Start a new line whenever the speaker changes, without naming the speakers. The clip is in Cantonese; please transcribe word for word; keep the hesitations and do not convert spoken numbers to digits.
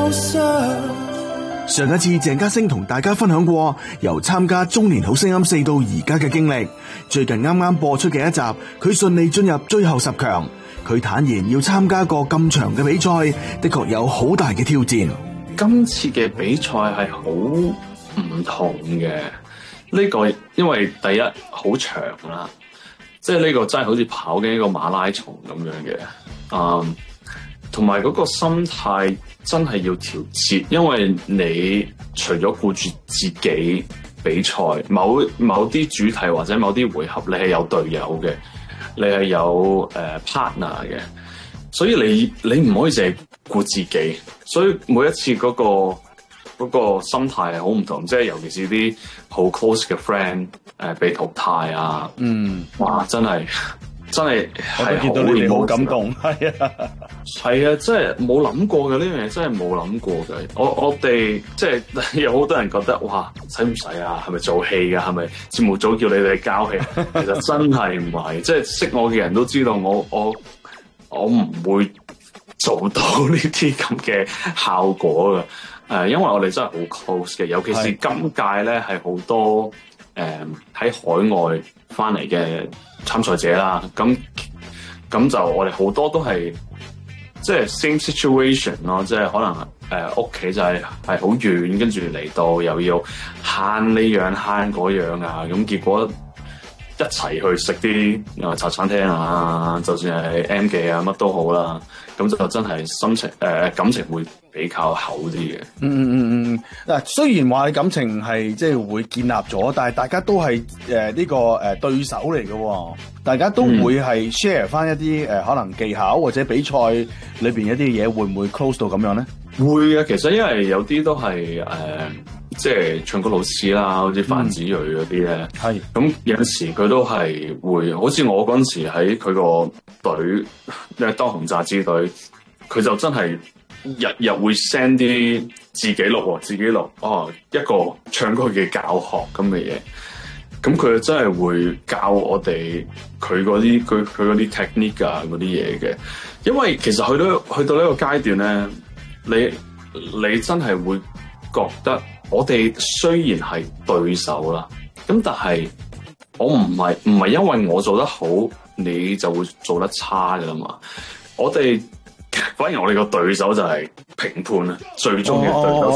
上一次鄭嘉星同大家分享過由參加中年好聲音四到而家嘅經歷，最近啱啱播出嘅一集，佢順利進入最後十強。佢坦言要參加個咁長嘅比賽，的確有好大嘅挑戰。
今次嘅比賽係好唔同嘅，呢個因為第一好長啦，即係呢個真係好似跑緊一個馬拉松咁樣嘅，嗯，同埋嗰個心態真係要調節，因為你除咗顧住自己比賽，某某啲主題或者某啲回合，你係有隊友嘅，你係有誒、uh, partner 嘅，所以你你唔可以淨係顧自己，所以每一次嗰、嗰個嗰、嗰個心態係好唔同，即係尤其是啲好 close 嘅 friend 誒、呃、被淘汰啊，嗯，哇，真係真係係
見到你哋好感動，係啊，
係啊，真係冇諗過嘅呢樣嘢，真係冇諗過嘅。我我哋即係有好多人覺得哇，使唔使啊？係咪做戲㗎？係咪節目組叫你哋交戲？其實真係唔係，即係識我嘅人都知道我我我唔會做到呢啲咁嘅效果㗎。誒、呃，因為我哋真係好 close 嘅，尤其是今屆咧係好多誒喺、呃、海外翻嚟嘅參賽者啦，咁咁就我哋好多都係即係 same situation 咯，即係可能誒屋企就係係好遠，跟住嚟到又要慳呢樣慳嗰樣啊，咁結果一齊去食啲誒茶餐廳啊，就算係 M 記啊乜都好啦，咁就真係心情誒、呃、感情會比較厚啲嘅。
嗯嗯嗯嗯，嗱，雖然話你感情係即係會建立咗，但係大家都係誒呢個誒、呃、對手嚟嘅，大家都會係 share 翻一啲誒、呃、可能技巧或者比賽裏邊一啲嘢，會唔會 close 到咁樣咧？
會嘅，其實因為有啲都係誒、呃，即係唱歌老師啦，好似范子睿嗰啲咧，係咁、嗯、有陣時佢都係會，好似我嗰陣時喺佢個隊，因為當紅炸支隊，佢就真係日日會 send 啲自己錄，自己錄哦一個唱歌嘅教學咁嘅嘢，咁佢真係會教我哋佢嗰啲佢佢嗰啲 technique 啊嗰啲嘢嘅，因為其實去到去到呢個階段咧。你你真係會覺得我哋雖然係對手啦，咁但係我唔係唔係因為我做得好，你就會做得差㗎啦嘛。我哋反而我哋個對手就係評判啦，最終嘅對手。